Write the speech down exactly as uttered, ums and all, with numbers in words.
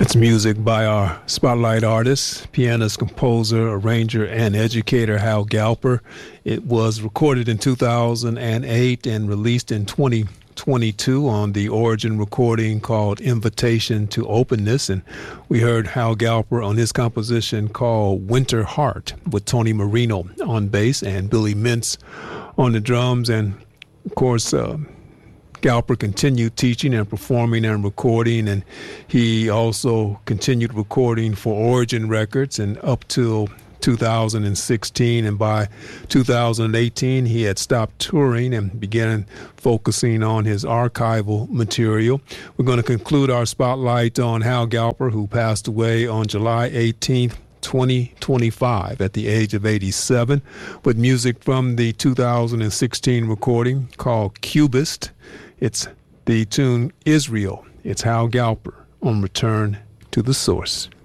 It's music by our spotlight artist, pianist, composer, arranger, and educator Hal Galper. It was recorded in two thousand eight and released in twenty twenty-two on the Origin recording called Invitation to Openness. And we heard Hal Galper on his composition called Winter Heart with Tony Marino on bass and Billy Mintz on the drums. And, of course, uh, Galper continued teaching and performing and recording, and he also continued recording for Origin Records and up till two thousand sixteen, and by two thousand eighteen he had stopped touring and began focusing on his archival material. We're going to conclude our spotlight on Hal Galper, who passed away on July eighteenth, twenty twenty-five at the age of eighty-seven, with music from the two thousand sixteen recording called Cubist. It's the tune Israel. It's Hal Galper on Return to the Source.